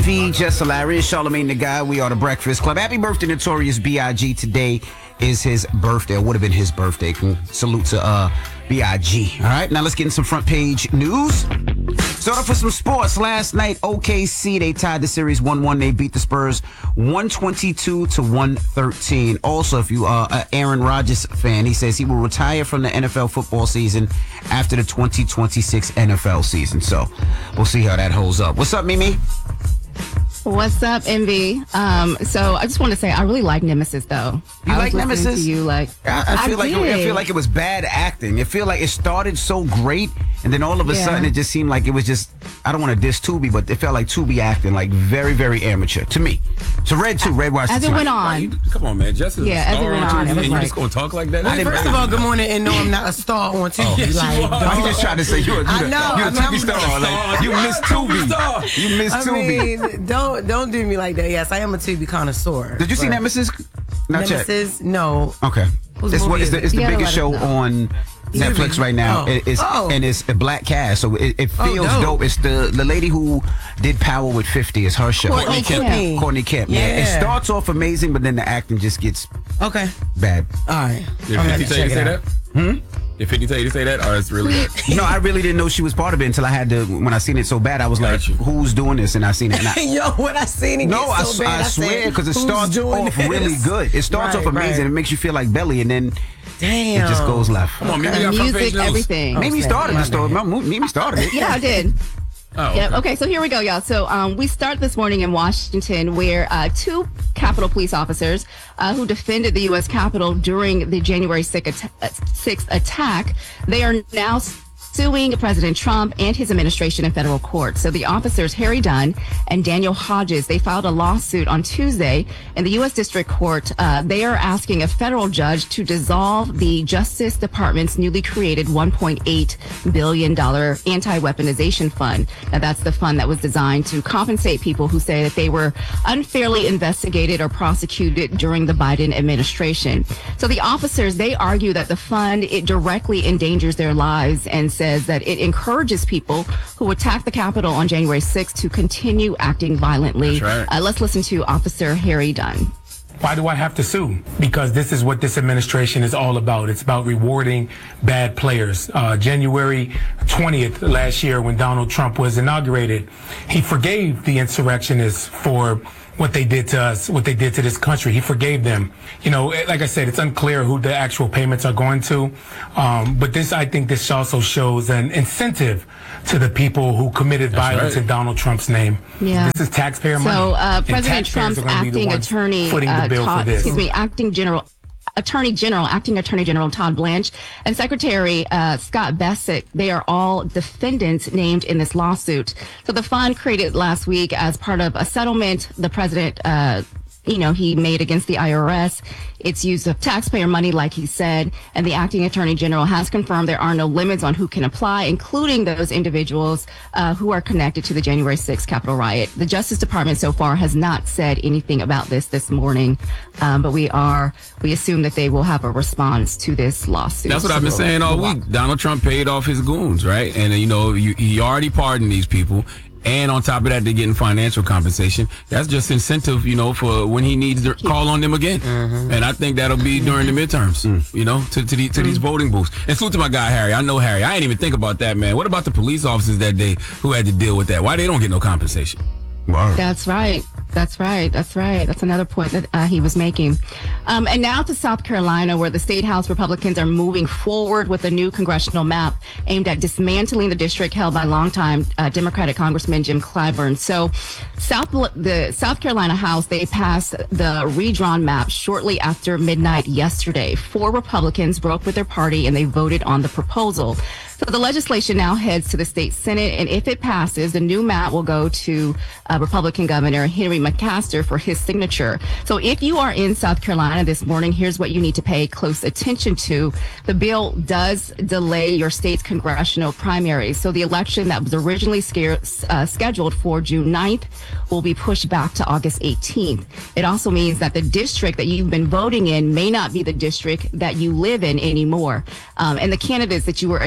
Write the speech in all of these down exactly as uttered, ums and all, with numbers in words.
Just hilarious. Charlamagne the Guy. We are the Breakfast Club. Happy birthday, Notorious B I G Today is his birthday. It would have been his birthday. Salute to uh, B I G. All right, now let's get in some front page news. Start off with some sports. Last night, O K C, they tied the series one one. They beat the Spurs one twenty-two to one thirteen. Also, if you are an Aaron Rodgers fan, he says he will retire from the N F L football season after the twenty twenty-six N F L season. So we'll see how that holds up. What's up, Mimi? What's up, Envy? Um, so I just want to say I really like Nemesis, though. You I like was listening Nemesis? To you, like I, I feel I like did. it, I feel like it was bad acting. It feel like it started so great, and then all of a Yeah. sudden it just seemed like it was just. I don't want to diss Tubi, but it felt like Tubi acting like very, very amateur to me. To Red too, Red watched As the it team. went on. Right, you- come on, man. Just Yeah, as it went on, it was and you like- just gonna talk like that? I didn't- First of all, good morning, and no, I'm not a star on T V. Oh, yes, like, you are. don't- I'm just trying to say you're, you're, I know, you're a I'm T V not- star. Like, you miss Tubi star. Tubi. You miss I Tubi. mean, don't don't do me like that. Yes, I am a Tubi connoisseur. Did you see but Nemesis? Not yet. Nemesis? No. Okay. Whose It's what movie it's the, is it's it? the You gotta biggest let show us know. on Netflix right now. Oh. It- it's, Oh. And it's a black cast, so it, it Oh, feels dope. dope. It's the the lady who did Power with fifty. It's her show. Courtney Kemp. Courtney Kemp. Yeah. It Yeah. starts off amazing, but then the acting just gets Okay. bad. All right. Did I'm gonna fifty tell you check to say it that? out. Hmm? Did fifty tell you to say that, or it's really? No, I really didn't know she was part of it until I had to. When I seen it so bad, I was like, Got you. "Who's doing this?" And I seen it. And I, Yo, when I seen it, no, get I, so I, bad, swear said, because it "Who's starts doing off this?" really good. It starts Right, off amazing. right. It makes you feel like Belly, and then Damn. it just goes left. Come on, maybe The got front page music, news. everything. Mimi snap. started My the story. bad. Mimi started it. Yeah, I did. Oh, Yep. okay. Okay, so here we go, y'all. So um, we start this morning in Washington, where uh, two Capitol police officers uh, who defended the U S Capitol during the January sixth attack, they are now suing President Trump and his administration in federal court. So the officers, Harry Dunn and Daniel Hodges, they filed a lawsuit on Tuesday in the U S District Court. Uh, they are asking a federal judge to dissolve the Justice Department's newly created one point eight billion dollars anti-weaponization fund. Now, that's the fund that was designed to compensate people who say that they were unfairly investigated or prosecuted during the Biden administration. So the officers, they argue that the fund, it directly endangers their lives and says that it encourages people who attacked the Capitol on January sixth to continue acting violently. That's right. Uh, let's listen to Officer Harry Dunn. Why do I have to sue? Because this is what this administration is all about. It's about rewarding bad players. Uh, January twentieth last year, when Donald Trump was inaugurated, he forgave the insurrectionists for what they did to us, what they did to this country. He forgave them. You know, like I said, it's unclear who the actual payments are going to. Um, but this, I think this also shows an incentive to the people who committed That's violence right. in Donald Trump's name. Yeah. This is taxpayer money. So uh, And President taxpayers Trump's are gonna be the acting ones attorney, footing the uh, bill Todd, for this. excuse me, acting general. Attorney General, Acting Attorney General Todd Blanche, and Secretary uh, Scott Bassett, they are all defendants named in this lawsuit. So the fund created last week as part of a settlement the president, uh, you know, he made against the I R S. It's use of taxpayer money, like he said, and the Acting Attorney General has confirmed there are no limits on who can apply, including those individuals uh, who are connected to the January sixth Capitol riot. The Justice Department so far has not said anything about this this morning, um, but we are we assume that they will have a response to this lawsuit. That's what I've been saying all week. Donald Trump paid off his goons, right? And, uh, you know, you, he already pardoned these people. And on top of that, they're getting financial compensation. That's just incentive, you know, for when he needs to call on them again. Mm-hmm. And I think that'll be during the midterms, mm. you know, to to, the, to mm. these voting booths. And salute to my guy, Harry. I know Harry. I ain't even think about that, man. What about the police officers that day who had to deal with that? Why they don't get no compensation? Wow. That's right. That's right. That's right. That's another point that uh, he was making. Um, and now to South Carolina, where the State House Republicans are moving forward with a new congressional map aimed at dismantling the district held by longtime uh, Democratic Congressman Jim Clyburn. So South the South Carolina House, they passed the redrawn map shortly after midnight yesterday. Four Republicans broke with their party and they voted on the proposal. So the legislation now heads to the state Senate, and if it passes, the new map will go to uh, Republican Governor Henry McMaster for his signature. So if you are in South Carolina this morning, here's what you need to pay close attention to. The bill does delay your state's congressional primaries. So the election that was originally scare, uh, scheduled for June ninth will be pushed back to August eighteenth. It also means that the district that you've been voting in may not be the district that you live in anymore. Um, and the candidates that you were expecting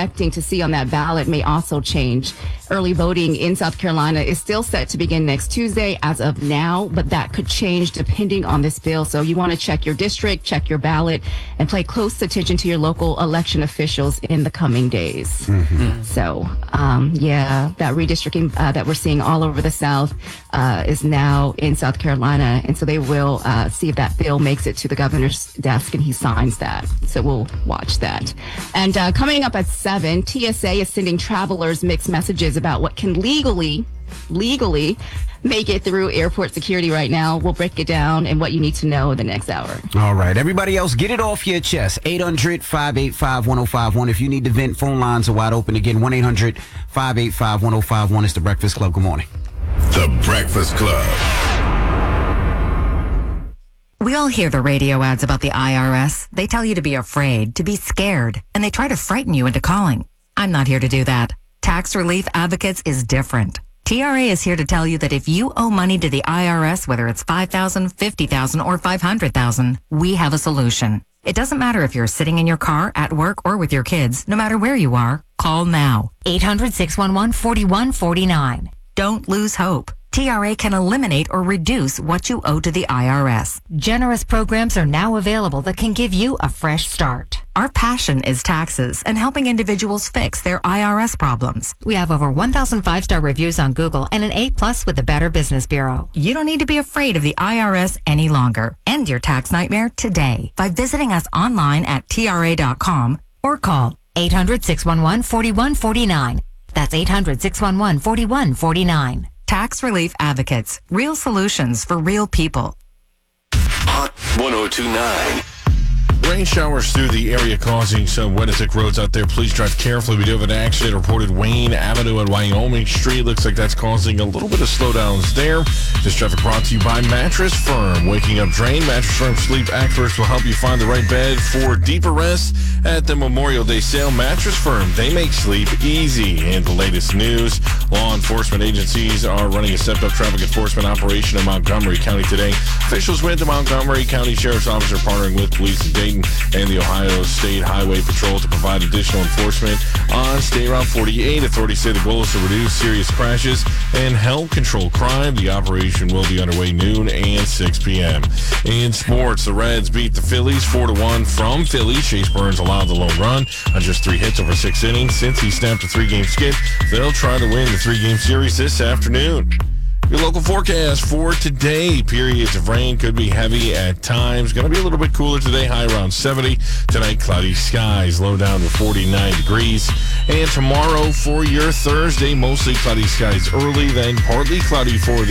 expecting to see on that ballot may also change. Early voting in South Carolina is still set to begin next Tuesday as of now, but that could change depending on this bill. So you want to check your district, check your ballot, and pay close attention to your local election officials in the coming days. Mm-hmm. So, um, yeah, that redistricting uh, that we're seeing all over the South uh, is now in South Carolina. And so they will uh, see if that bill makes it to the governor's desk and he signs that. So we'll watch that. And uh, coming up at seven, T S A is sending travelers mixed messages about what can legally, legally make it through airport security right now. We'll break it down and what you need to know in the next hour. All right. Everybody else, get it off your chest. eight hundred, five eight five, one oh five one. If you need to vent, phone lines are wide open. Again, one eight hundred, five eight five, one oh five one is The Breakfast Club. Good morning. The Breakfast Club. We all hear the radio ads about the I R S. They tell you to be afraid, to be scared, and they try to frighten you into calling. I'm not here to do that. Tax Relief Advocates is different. T R A is here to tell you that if you owe money to the I R S, whether it's five thousand dollars, fifty thousand dollars, or five hundred thousand dollars, we have a solution. It doesn't matter if you're sitting in your car, at work, or with your kids. No matter where you are, call now. eight hundred, six one one, four one four nine. Don't lose hope. T R A can eliminate or reduce what you owe to the I R S. Generous programs are now available that can give you a fresh start. Our passion is taxes and helping individuals fix their I R S problems. We have over one thousand five-star reviews on Google and an A plus with the Better Business Bureau. You don't need to be afraid of the I R S any longer. End your tax nightmare today by visiting us online at T R A dot com or call eight hundred, six one one, four one four nine. That's eight hundred, six one one, four one four nine. Tax Relief Advocates. Real solutions for real people. Hot one oh two point nine. Rain showers through the area causing some Wednesday roads out there. Please drive carefully. We do have an accident reported Wayne Avenue and Wyoming Street. Looks like that's causing a little bit of slowdowns there. This traffic brought to you by Mattress Firm. Waking up drained. Mattress Firm sleep experts will help you find the right bed for deeper rest at the Memorial Day sale. Mattress Firm, they make sleep easy. And the latest news, law enforcement agencies are running a stepped-up traffic enforcement operation in Montgomery County today. Officials went to Montgomery County Sheriff's Office are partnering with police in Dayton and the Ohio State Highway Patrol to provide additional enforcement on State Route forty-eight. Authorities say the goal is to reduce serious crashes and help control crime. The operation will be underway noon and six p.m. In sports, the Reds beat the Phillies four to one from Philly. Chase Burns allowed the lone run on just three hits over six innings. Since he snapped a three-game skid, they'll try to win the three-game series this afternoon. Your local forecast for today. Periods of rain could be heavy at times. Going to be a little bit cooler today. High around seventy. Tonight, cloudy skies. Low down to forty-nine degrees. And tomorrow for your Thursday, mostly cloudy skies early, then partly cloudy for the